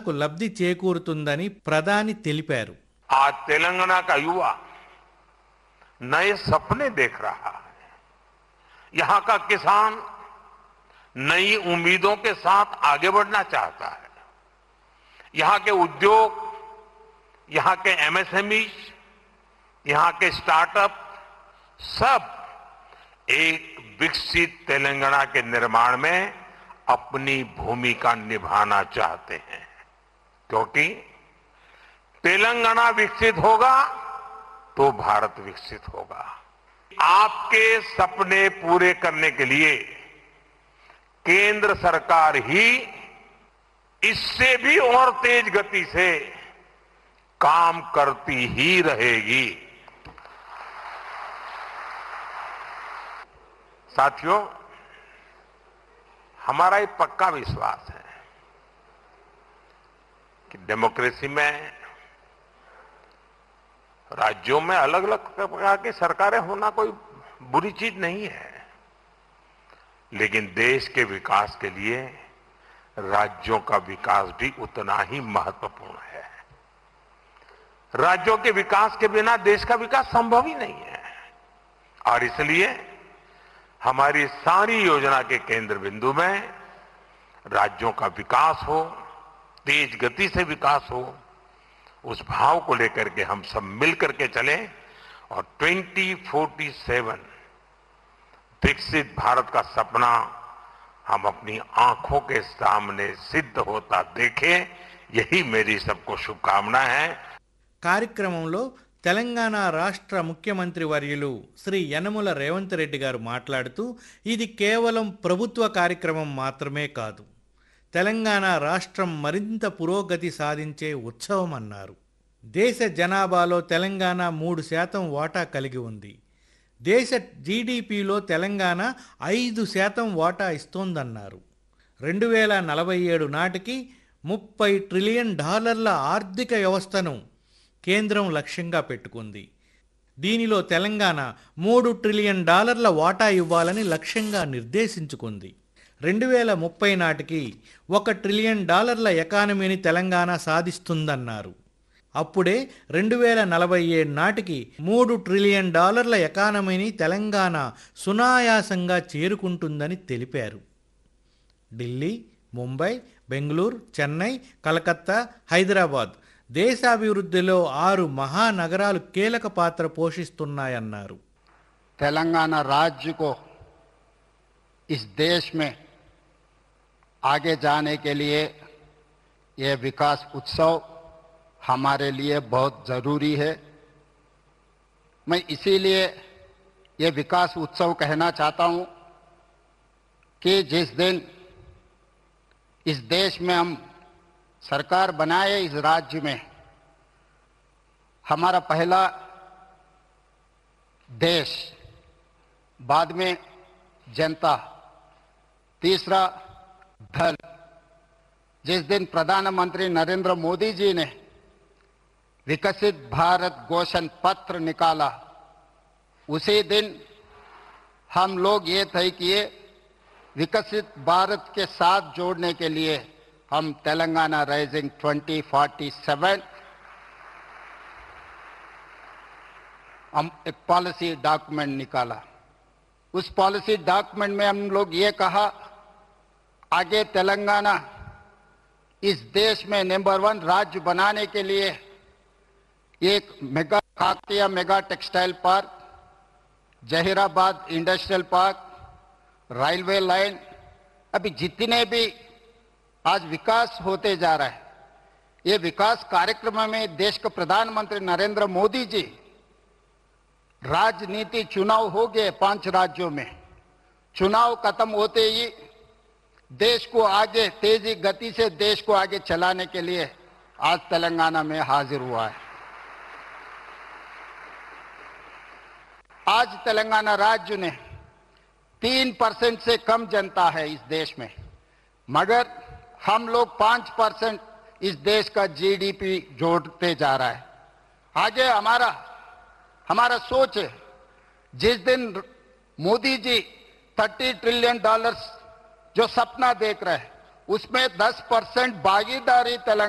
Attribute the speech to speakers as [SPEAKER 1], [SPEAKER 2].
[SPEAKER 1] కు లబ్ధి చేకూరుతుందని ప్రధాని తెలిపారు.
[SPEAKER 2] आज तेलंगाना का युवा नए सपने देख रहा है. यहां का किसान नई उम्मीदों के साथ आगे बढ़ना चाहता है. यहां के उद्योग, यहां के एमएसएमई, यहां के स्टार्टअप सब एक विकसित तेलंगाना के निर्माण में अपनी भूमिका निभाना चाहते हैं, क्योंकि तेलंगाना विकसित होगा तो भारत विकसित होगा. आपके सपने पूरे करने के लिए केंद्र सरकार ही इससे भी और तेज गति से काम करती ही रहेगी. साथियों, हमारा एक पक्का विश्वास है कि डेमोक्रेसी में राज्यों में अलग अलग प्रकार की सरकारें होना कोई बुरी चीज नहीं है, लेकिन देश के विकास के लिए राज्यों का विकास भी उतना ही महत्वपूर्ण है. राज्यों के विकास के बिना देश का विकास संभव ही नहीं है. और इसलिए हमारी सारी योजना के केंद्र बिंदु में राज्यों का विकास हो, तेज गति से विकास हो, उस भाव को लेकर के हम सब मिलकर के चलें और 2047 विकसित भारत का सपना हम अपनी आंखों के सामने सिद्ध होता देखें. यही मेरी सबको शुभकामना है.
[SPEAKER 1] కార్యక్రమంలో తెలంగాణ రాష్ట్ర ముఖ్యమంత్రి వర్యులు శ్రీ యనమల రేవంత్ రెడ్డి గారు మాట్లాడుతూ ఇది కేవలం ప్రభుత్వ కార్యక్రమం మాత్రమే కాదు, తెలంగాణ రాష్ట్రం మరింత పురోగతి సాధించే ఉత్సవం అన్నారు. దేశ జనాభాలో తెలంగాణ 3% వాటా కలిగి ఉంది. దేశ జీడీపీలో తెలంగాణ 5% వాటా ఇస్తోందన్నారు. 2047 నాటికి $30 ట్రిలియన్ ఆర్థిక వ్యవస్థను కేంద్రం లక్ష్యంగా పెట్టుకుంది. దీనిలో తెలంగాణ $3 ట్రిలియన్ వాటా ఇవ్వాలని లక్ష్యంగా నిర్దేశించుకుంది. 2030 నాటికి $1 ట్రిలియన్ ఎకానమీని తెలంగాణ సాధిస్తుందన్నారు. అప్పుడే 2047 నాటికి $3 ట్రిలియన్ ఎకానమీని తెలంగాణ సునాయాసంగా చేరుకుంటుందని తెలిపారు. ఢిల్లీ, ముంబై, బెంగళూరు, చెన్నై, కలకత్తా, హైదరాబాద్ దేశాభివృద్ధిలో 6 మహానగరాలు కీలక పాత్ర పోషిస్తున్నాయన్నారు.
[SPEAKER 3] तेलंगाना राज्य को इस देश में आगे जाने के लिए यह विकास उत्सव हमारे लिए बहुत जरूरी है. मैं इसीलिए यह विकास उत्सव कहना चाहता हूं कि जिस दिन इस देश में हम सरकार बनाए, इस राज्य में हमारा पहला देश, बाद में जनता, तीसरा दल. जिस दिन प्रधानमंत्री नरेंद्र मोदी जी ने विकसित भारत घोषण पत्र निकाला, उसी दिन हम लोग ये तय किए विकसित भारत के साथ जोड़ने के लिए हम तेलंगाना राइजिंग 2047 हम एक पॉलिसी डॉक्यूमेंट निकाला. उस पॉलिसी डॉक्यूमेंट में हम लोग ये कहा आगे तेलंगाना इस देश में नंबर 1 राज्य बनाने के लिए एक mega Kakatiya mega textile park, Zaheerabad industrial park, railway line, अभी जितने भी आज विकास होते जा रहा है, ये विकास कार्यक्रम में देश के प्रधानमंत्री नरेंद्र मोदी जी राजनीति चुनाव हो गए 5 राज्यों में. चुनाव खत्म होते ही देश को आगे तेजी गति से देश को आगे चलाने के लिए आज तेलंगाना में हाजिर हुआ है. आज तेलंगाना राज्य ने 3% से कम जनता है इस देश में, मगर हम लोग 5% इस देश का जीडीपी जोड़ते जा रहा है. आगे हमारा सोच है, जिस दिन मोदी जी $30 ट्रिलियन जो सपना देख रहे हैं, उसमें 10% भागीदारी तेलंगाना